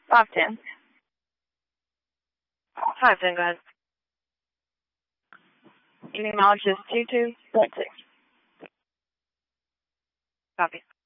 510. 510, go ahead. Evening mileage is 22.6. Copy.